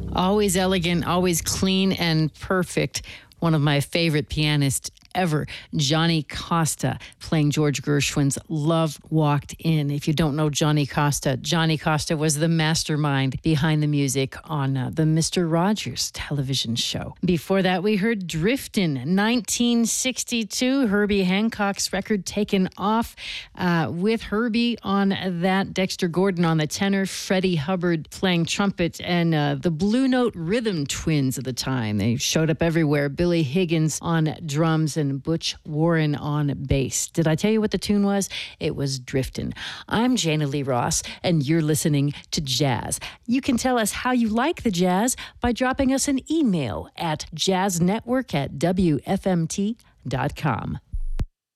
Always elegant, always clean and perfect. One of my favorite pianists ever, Johnny Costa, playing George Gershwin's Love Walked In. If you don't know Johnny Costa was the mastermind behind the music on the Mr. Rogers television show. Before that, we heard Driftin', 1962, Herbie Hancock's record, Taken Off. With Herbie on that, Dexter Gordon on the tenor, Freddie Hubbard playing trumpet, and the Blue Note Rhythm Twins of the time. They showed up everywhere. Billy Higgins on drums and Butch Warren on bass. Did I tell you what the tune was? It was Driftin'. I'm Jana Lee Ross, and you're listening to Jazz. You can tell us how you like the jazz by dropping us an email at jazznetwork@wfmt.com.